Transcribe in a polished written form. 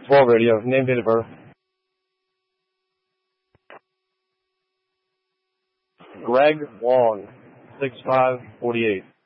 12 radio. Name, date of birth. Greg Wong, 6'5", 48.